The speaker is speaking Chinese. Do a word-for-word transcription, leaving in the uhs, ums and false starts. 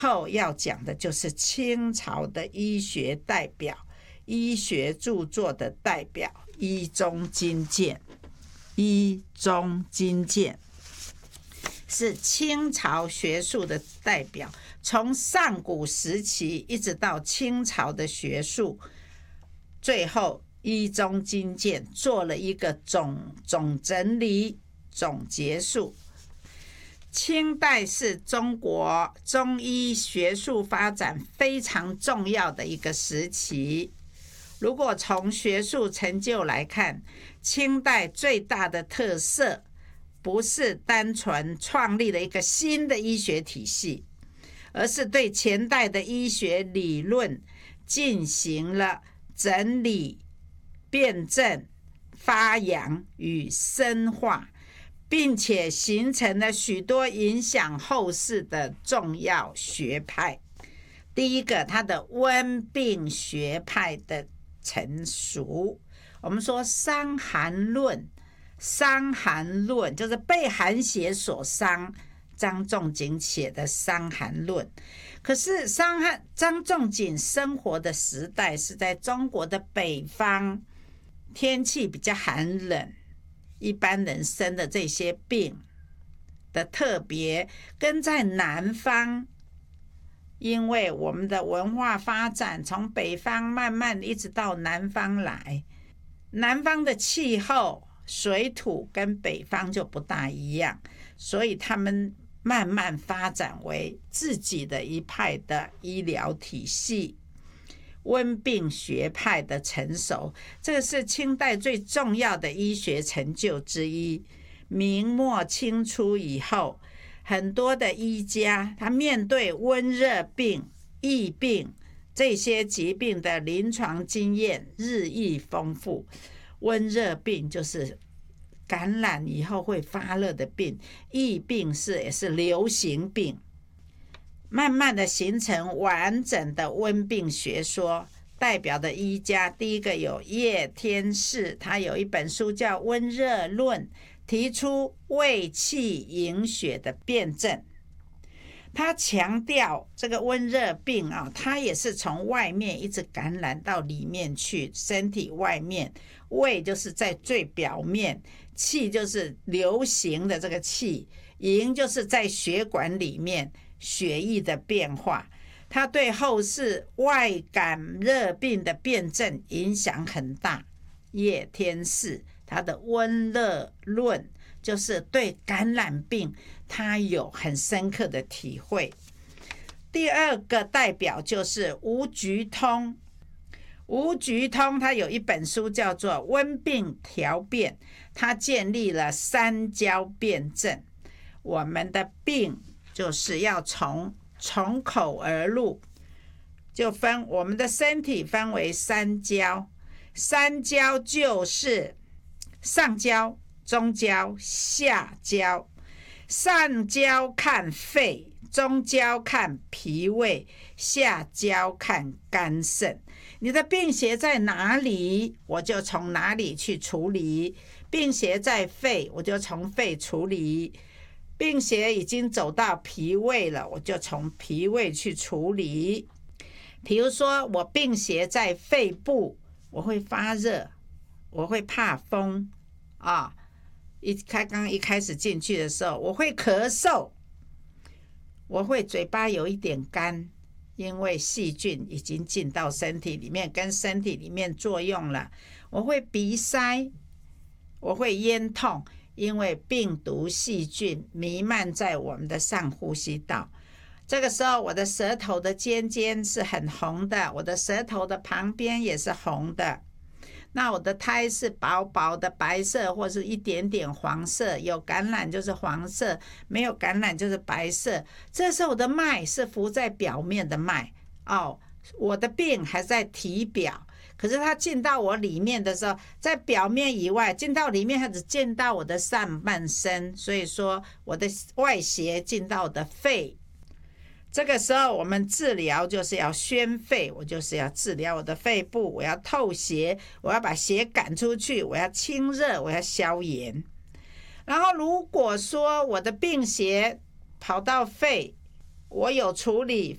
后要讲的就是清朝的医学代表，医学著作的代表，医宗金鉴。医宗金鉴是清朝学术的代表，从上古时期一直到清朝的学术，最后医宗金鉴做了一个总总整理、总结束。清代是中国中医学术发展非常重要的一个时期。如果从学术成就来看，清代最大的特色不是单纯创立了一个新的医学体系，而是对前代的医学理论进行了整理、辩证、发扬与深化，并且形成了许多影响后世的重要学派。第一个，它的温病学派的成熟。我们说伤寒论，伤寒论就是被寒邪所伤，张仲景写的伤寒论。可是伤寒张仲景生活的时代是在中国的北方，天气比较寒冷，一般人生的这些病的特别跟在南方，因为我们的文化发展从北方慢慢一直到南方来，南方的气候水土跟北方就不大一样，所以他们慢慢发展为自己的一派的医疗体系。温病学派的成熟，这个是清代最重要的医学成就之一。明末清初以后，很多的医家他面对温热病、疫病这些疾病的临床经验日益丰富。温热病就是感染以后会发热的病，疫病是也是流行病，慢慢的形成完整的温病学说。代表的医家，第一个有叶天士，他有一本书叫《温热论》，提出胃气营血的辩证。他强调这个温热病啊，它也是从外面一直感染到里面去，身体外面，胃就是在最表面，气就是流行的这个气，营就是在血管里面血液的变化。它对后世外感热病的辩证影响很大。叶天士他的温热论就是对感染病他有很深刻的体会。第二个代表就是吴菊通，吴菊通他有一本书叫做《温病调辩》，他建立了三焦辩证。我们的病就是要从从口而入，就分我们的身体分为三焦，三焦就是上焦、中焦、下焦。上焦看肺，中焦看脾胃，下焦看肝肾。你的病邪在哪里，我就从哪里去处理。病邪在肺，我就从肺处理。病邪已经走到脾胃了，我就从脾胃去处理。比如说我病邪在肺部，我会发热，我会怕风啊，一开刚一开始进去的时候，我会咳嗽，我会嘴巴有一点干，因为细菌已经进到身体里面，跟身体里面作用了。我会鼻塞，我会咽痛，因为病毒细菌弥漫在我们的上呼吸道。这个时候我的舌头的尖尖是很红的，我的舌头的旁边也是红的。那我的苔是薄薄的白色或是一点点黄色，有感染就是黄色，没有感染就是白色。这时候我的脉是浮在表面的脉哦，我的病还在体表，可是它进到我里面的时候，在表面以外进到里面，它只进到我的上半身，所以说我的外邪进到我的肺。这个时候我们治疗就是要宣肺，我就是要治疗我的肺部，我要透邪，我要把邪赶出去，我要清热，我要消炎。然后如果说我的病邪跑到肺，我有处理